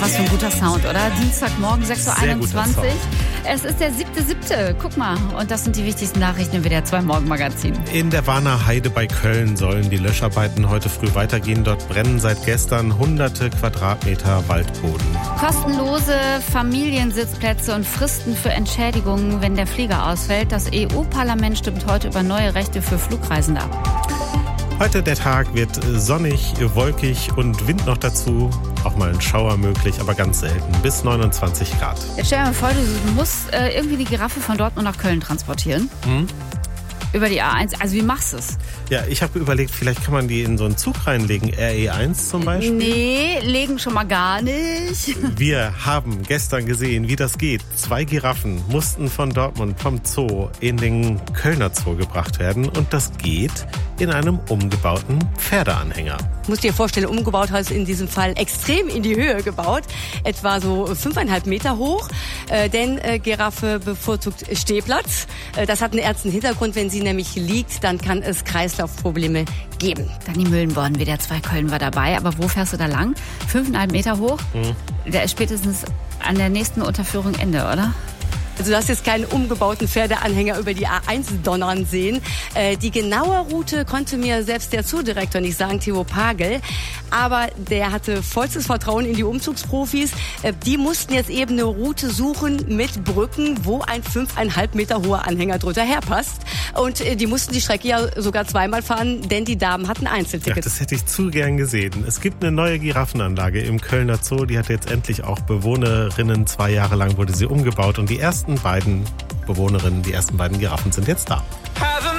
Was für ein guter Sound, oder? Dienstagmorgen, 6.21 Uhr. Es ist der 7.7. Guck mal. Und das sind die wichtigsten Nachrichten im WDR 2 Morgenmagazin. In der Warner Heide bei Köln sollen die Löscharbeiten heute früh weitergehen. Dort brennen seit gestern hunderte Quadratmeter Waldboden. Kostenlose Familiensitzplätze und Fristen für Entschädigungen, wenn der Flieger ausfällt. Das EU-Parlament stimmt heute über neue Rechte für Flugreisende ab. Heute der Tag wird sonnig, wolkig und Wind noch dazu. Auch mal ein Schauer möglich, aber ganz selten. Bis 29 Grad. Jetzt stell dir mal vor, du musst irgendwie die Giraffe von Dortmund nach Köln transportieren. Über die A1. Also wie machst du es? Ja, ich habe überlegt, vielleicht kann man die in so einen Zug reinlegen. RE1 zum Beispiel. Nee, legen schon mal gar nicht. Wir haben gestern gesehen, wie das geht. 2 Giraffen mussten von Dortmund vom Zoo in den Kölner Zoo gebracht werden. Und das geht in einem umgebauten Pferdeanhänger. Du musst dir vorstellen, umgebaut heißt in diesem Fall extrem in die Höhe gebaut. Etwa so 5,5 Meter hoch. Denn Giraffe bevorzugt Stehplatz. Das hat einen ernsten Hintergrund. Wenn sie nämlich liegt, dann kann es Kreislaufprobleme geben. Dani Müllenborn, WDR 2 Köln war dabei. Aber wo fährst du da lang? 5,5 Meter hoch? Der ist spätestens an der nächsten Unterführung Ende, oder? Also du hast jetzt keinen umgebauten Pferdeanhänger über die A1 donnern sehen. Die genaue Route konnte mir selbst der Zoodirektor nicht sagen, Theo Pagel. Aber der hatte vollstes Vertrauen in die Umzugsprofis. Die mussten jetzt eben eine Route suchen mit Brücken, wo ein 5,5 Meter hoher Anhänger drunter herpasst. Und die mussten die Strecke ja sogar zweimal fahren, denn die Damen hatten Einzeltickets. Ja, das hätte ich zu gern gesehen. Es gibt eine neue Giraffenanlage im Kölner Zoo. Die hat jetzt endlich auch Bewohnerinnen. 2 Jahre lang wurde sie umgebaut. Und die ersten beiden Bewohnerinnen, die ersten beiden Giraffen sind jetzt da.